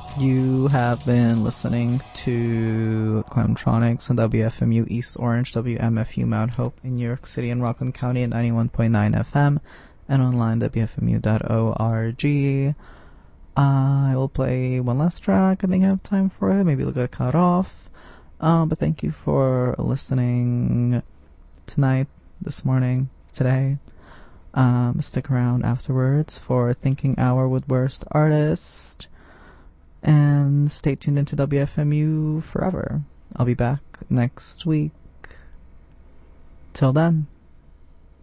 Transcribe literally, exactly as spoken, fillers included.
You have been listening to Clowntronics on W F M U East Orange, W M F U Mount Hope in New York City and Rockland County at ninety-one point nine F M, and online W F M U dot org. I will play one last track. I think I have time for it. Maybe it'll get cut off. Um, but thank you for listening tonight, this morning, today. Um, stick around afterwards for Thinking Hour with Worst Artist. And stay tuned into W F M U forever. I'll be back next week. Till then.